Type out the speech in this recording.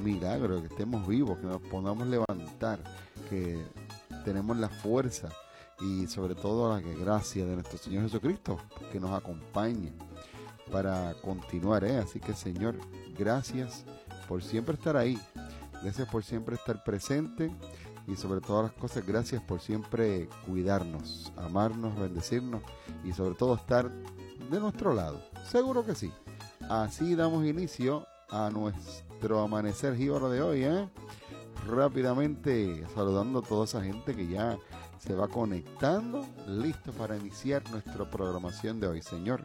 milagro, que estemos vivos, que nos podamos levantar, que tenemos la fuerza y sobre todo la gracia de nuestro Señor Jesucristo que nos acompañe para continuar, ¿eh? Así que, Señor, gracias por siempre estar ahí, gracias por siempre estar presente y sobre todas las cosas, gracias por siempre cuidarnos, amarnos, bendecirnos y sobre todo estar de nuestro lado. Seguro que sí. Así damos inicio a nuestro amanecer jíbaro de hoy, ¿eh? Rápidamente saludando a toda esa gente que ya se va conectando, listo para iniciar nuestra programación de hoy. Señor,